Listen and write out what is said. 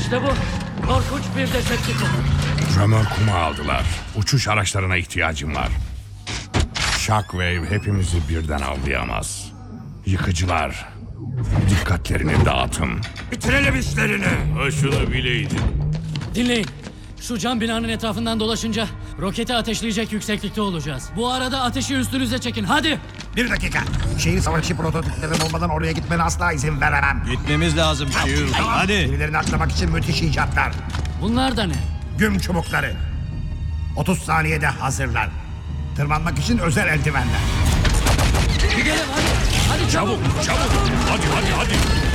İşte bu. Korkunç bir Decepticon. Römorkumu aldılar. Uçuş araçlarına ihtiyacım var. Shockwave hepimizi birden avlayamaz. Yıkıcılar, dikkatlerini dağıtın. Bitirelim işlerini. Ha şunu bileydin. Dinleyin. Şu cam binanın etrafından dolaşınca roketi ateşleyecek yükseklikte olacağız. Bu arada ateşi üstünüze çekin. Hadi. Bir dakika. Şehir savaşı prototiplerim olmadan oraya gitmene asla izin veremem. Gitmemiz lazım Shield. Hadi. Birilerini aklamak için müthiş icatlar. Bunlar da ne? Güm çubukları. 30 saniyede hazırlan. Tırmanmak için özel eldivenler. Gidelim hadi. Hadi çabuk. Çabuk. Hadi.